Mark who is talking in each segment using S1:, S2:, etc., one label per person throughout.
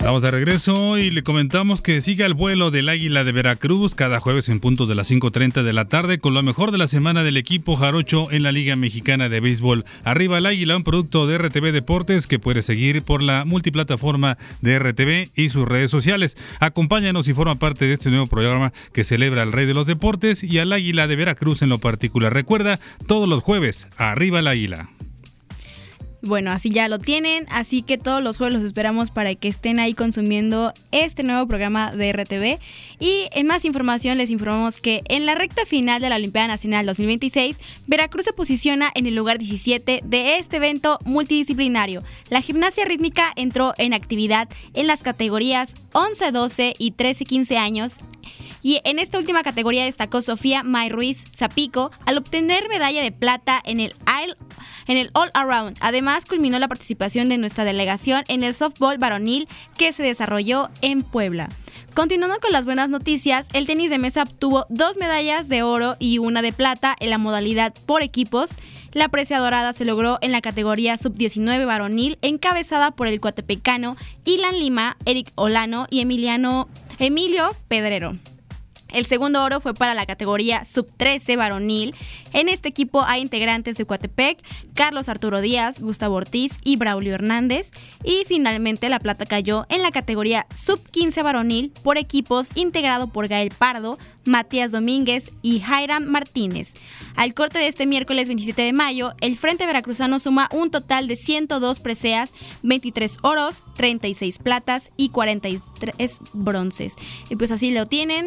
S1: Estamos de regreso y le comentamos que siga el vuelo del Águila de Veracruz cada jueves en punto de las 5:30 de la tarde con lo mejor de la semana del equipo jarocho en la Liga Mexicana de Béisbol. Arriba el Águila, un producto de RTV Deportes que puedes seguir por la multiplataforma de RTV y sus redes sociales. Acompáñanos y forma parte de este nuevo programa que celebra al Rey de los Deportes y al Águila de Veracruz en lo particular. Recuerda, todos los jueves, Arriba el Águila.
S2: Bueno, así ya lo tienen, así que todos los jueves los esperamos para que estén ahí consumiendo este nuevo programa de RTV. Y en más información les informamos que en la recta final de la Olimpiada Nacional 2026, Veracruz se posiciona en el lugar 17 de este evento multidisciplinario. La gimnasia rítmica entró en actividad en las categorías 11, 12 y 13, 15 años. Y en esta última categoría destacó Sofía May Ruiz Zapico al obtener medalla de plata en el All Around. Además, culminó la participación de nuestra delegación en el softball varonil que se desarrolló en Puebla. Continuando con las buenas noticias, el tenis de mesa obtuvo 2 medallas de oro y 1 de plata en la modalidad por equipos. La presea dorada se logró en la categoría sub-19 varonil, encabezada por el coatepecano Ilan Lima, Eric Olano y Emilio Pedrero. El segundo oro fue para la categoría sub-13 varonil. En este equipo hay integrantes de Coatepec, Carlos Arturo Díaz, Gustavo Ortiz y Braulio Hernández. Y finalmente la plata cayó en la categoría sub-15 varonil por equipos integrado por Gael Pardo, Matías Domínguez y Jairam Martínez. Al corte de este miércoles 27 de mayo, el Frente Veracruzano suma un total de 102 preseas, 23 oros, 36 platas y 43 bronces. Y pues así lo tienen.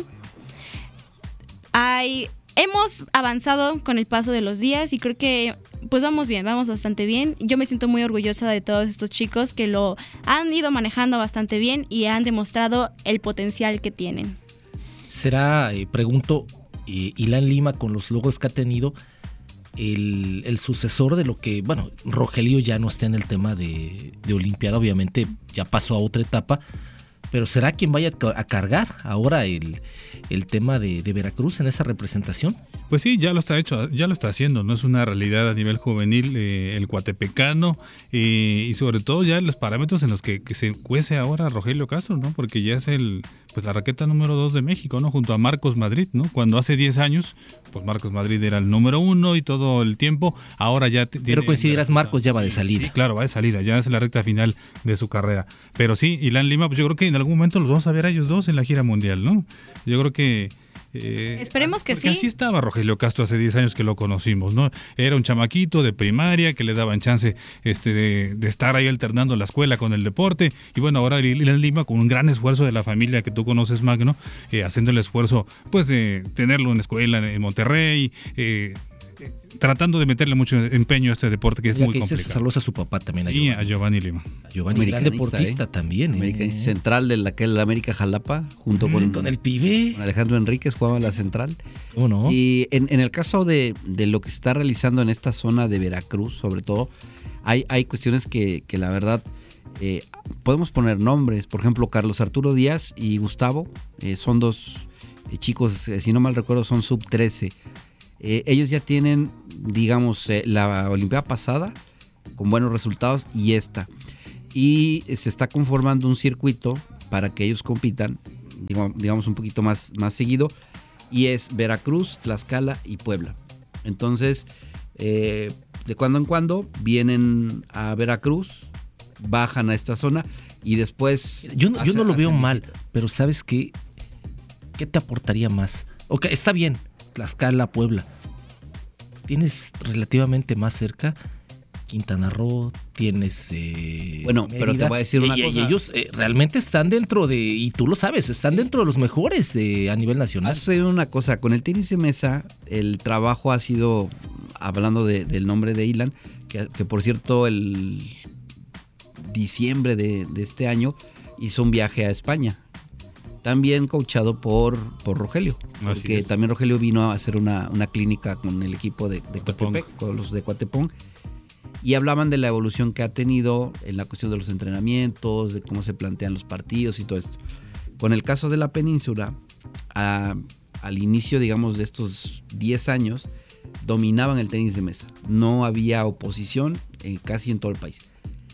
S2: Hemos avanzado con el paso de los días y creo que pues vamos bien, vamos bastante bien. Yo me siento muy orgullosa de todos estos chicos que lo han ido manejando bastante bien y han demostrado el potencial que tienen.
S3: Será, pregunto, Ilan Lima con los logros que ha tenido, el sucesor de lo que, bueno, Rogelio ya no está en el tema de Olimpiada, obviamente ya pasó a otra etapa, pero ¿será quien vaya a cargar ahora el tema de Veracruz en esa representación?
S1: Pues sí, ya lo está haciendo, ¿no? Es una realidad a nivel juvenil el coatepecano y sobre todo ya los parámetros en los que se cuece ahora Rogelio Castro, ¿no? Porque ya es la raqueta número 2 de México, ¿no? Junto a Marcos Madrid, ¿no? Cuando hace 10 años, pues Marcos Madrid era el número 1 y todo el tiempo, ahora ya tiene...
S3: Pero coincidirás, Marcos ya va de salida.
S1: Sí, claro, va de salida, ya es la recta final de su carrera. Pero sí, Ilan Lima, pues yo creo que en algún momento los vamos a ver a ellos dos en la gira mundial, ¿no? Yo creo que...
S2: Esperemos que sí.
S1: Así estaba Rogelio Castro hace 10 años que lo conocimos, ¿no? Era un chamaquito de primaria que le daban chance de estar ahí alternando la escuela con el deporte. Y bueno, ahora Ilan Lima, con un gran esfuerzo de la familia que tú conoces, Magno, haciendo el esfuerzo pues de tenerlo en escuela en Monterrey, tratando de meterle mucho empeño a este deporte que es muy complicado.
S3: Saludos a su papá también.
S1: Y a Giovanni Lima.
S3: Giovanni, gran deportista también.
S4: Central de aquel América Jalapa, junto con
S3: el pibe.
S4: Con Alejandro Enríquez jugaba la central.
S3: ¿Cómo no?
S4: Y en el caso de lo que se está realizando en esta zona de Veracruz, sobre todo, hay cuestiones que la verdad podemos poner nombres. Por ejemplo, Carlos Arturo Díaz y Gustavo son dos chicos, si no mal recuerdo, son sub-13. Ellos ya tienen, digamos, la Olimpiada pasada con buenos resultados y esta. Y se está conformando un circuito para que ellos compitan, digamos, un poquito más seguido. Y es Veracruz, Tlaxcala y Puebla. Entonces, de cuando en cuando vienen a Veracruz, bajan a esta zona y después...
S3: Yo no lo veo mal, pero ¿sabes qué? ¿Qué te aportaría más? Ok, está bien, Tlaxcala, Puebla. Tienes relativamente más cerca Quintana Roo, tienes
S4: bueno,
S3: Mérida,
S4: pero te voy a decir una cosa.
S3: Y ellos realmente están dentro de, y tú lo sabes, están dentro de los mejores a nivel nacional.
S4: Ha sucedido una cosa, con el tenis de mesa, el trabajo ha sido, hablando del nombre de Ilan, que por cierto el diciembre de este año hizo un viaje a España. También coachado por Rogelio, porque también Rogelio vino a hacer una clínica con el equipo de Coatepec, con los de Coatepong, y hablaban de la evolución que ha tenido en la cuestión de los entrenamientos, de cómo se plantean los partidos y todo esto. Con el caso de la península, al inicio, digamos, de estos 10 años, dominaban el tenis de mesa. No había oposición casi en todo el país.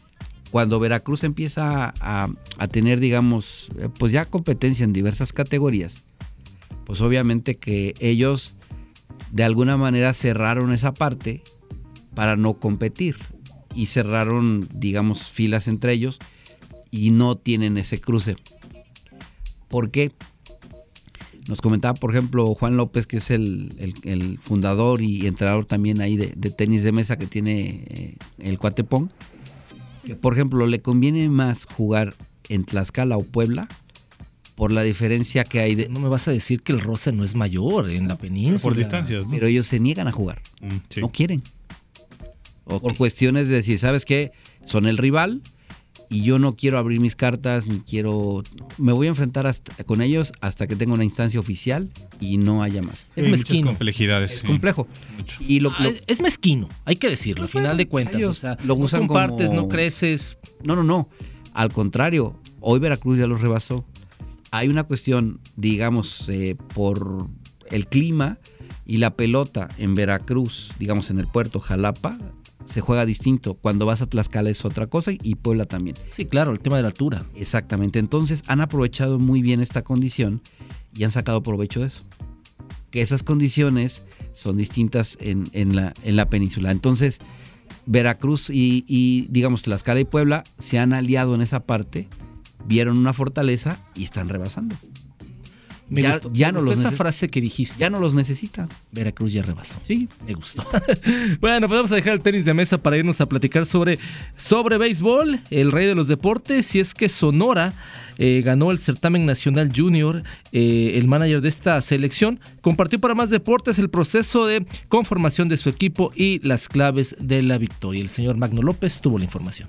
S4: cuando Veracruz empieza a tener, digamos, pues ya competencia en diversas categorías, pues obviamente que ellos de alguna manera cerraron esa parte para no competir y cerraron, digamos, filas entre ellos y no tienen ese cruce. ¿Por qué? Nos comentaba, por ejemplo, Juan López, que es el fundador y entrenador también ahí de tenis de mesa que tiene el Cuatepong, que por ejemplo le conviene más jugar en Tlaxcala o Puebla por la diferencia que hay de...
S3: No me vas a decir que el roce no es mayor en la península.
S1: Por distancias, ¿no?
S4: Pero ellos se niegan a jugar,
S1: Sí.
S4: no quieren.
S3: Okay.
S4: Por cuestiones de decir, ¿sabes qué? Son el rival y yo no quiero abrir mis cartas, ni quiero... Me voy a enfrentar con ellos hasta que tenga una instancia oficial y no haya más.
S3: Es
S1: Hay
S3: mezquino.
S1: muchas complejidades.
S4: Es complejo. Y
S3: Es mezquino, hay que decirlo, al final de cuentas.
S4: ellos
S3: O sea,
S4: lo
S3: no
S4: usan
S3: compartes,
S4: como-
S3: no creces.
S4: No. Al contrario, hoy Veracruz ya los rebasó. Hay una cuestión, digamos, por el clima y la pelota en Veracruz, digamos en el puerto Jalapa, se juega distinto. Cuando vas a Tlaxcala es otra cosa y Puebla también.
S3: Sí, claro, el tema de la altura.
S4: Exactamente. Entonces han aprovechado muy bien esta condición y han sacado provecho de eso. Que esas condiciones son distintas en la península. Entonces, Veracruz y digamos Tlaxcala y Puebla se han aliado en esa parte, vieron una fortaleza y están rebasando.
S3: Me
S4: Ya-
S3: gustó,
S4: ya
S3: me
S4: no
S3: gustó
S4: los
S3: esa
S4: neces-
S3: frase que dijiste.
S4: Ya no los necesita.
S3: Veracruz ya rebasó.
S4: Sí.
S3: Me gustó. Bueno, pues vamos a dejar el tenis de mesa para irnos a platicar sobre béisbol, el rey de los deportes. Y es que Sonora ganó el certamen nacional junior. El manager de esta selección compartió para Más Deportes el proceso de conformación de su equipo y las claves de la victoria. El señor Magno López tuvo la información.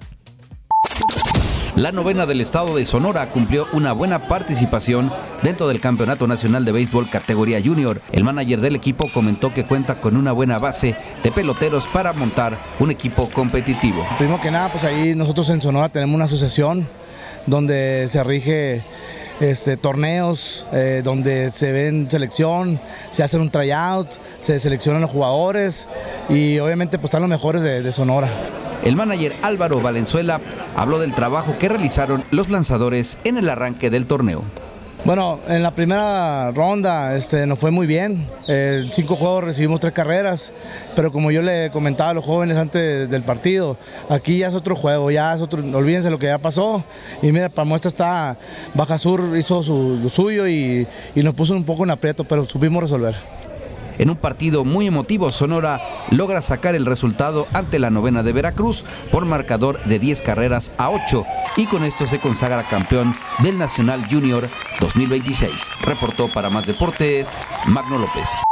S5: La novena del estado de Sonora cumplió una buena participación dentro del Campeonato Nacional de Béisbol categoría junior. El manager del equipo comentó que cuenta con una buena base de peloteros para montar un equipo competitivo.
S6: Primero que nada, pues ahí nosotros en Sonora tenemos una asociación donde se rige torneos, donde se ven selección, se hace un tryout, se seleccionan los jugadores y obviamente pues están los mejores de Sonora.
S5: El manager Álvaro Valenzuela habló del trabajo que realizaron los lanzadores en el arranque del torneo.
S6: Bueno, en la primera ronda nos fue muy bien. 5 juegos recibimos 3 carreras, pero como yo le comentaba a los jóvenes antes del partido, aquí ya es otro juego, ya es otro, olvídense lo que ya pasó. Y mira, para muestra está Baja Sur, hizo lo suyo y nos puso un poco en aprieto, pero supimos resolver.
S5: En un partido muy emotivo, Sonora logra sacar el resultado ante la novena de Veracruz por marcador de 10 carreras a 8 y con esto se consagra campeón del Nacional Junior 2026. Reportó para Más Deportes, Magno López.